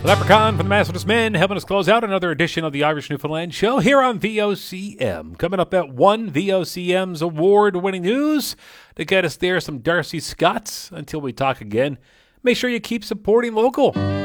Leprechaun from the Masterless Men helping us close out another edition of the Irish Newfoundland Show here on VOCM. Coming up at 1, VOCM's award-winning news. To get us there, some Darcy Scotts. Until we talk again, make sure you keep supporting local.